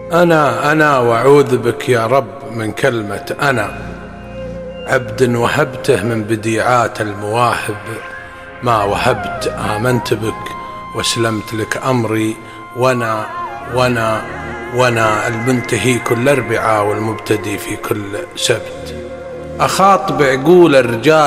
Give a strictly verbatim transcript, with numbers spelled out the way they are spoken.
أنا أنا وأعوذ بك يا رب من كلمة أنا، عبد وهبته من بديعات المواهب، ما وهبت آمنت بك واسلمت لك أمري، وأنا وأنا وأنا المنتهي كل أربعاء والمبتدي في كل سبت. أخاطب عقول الرجال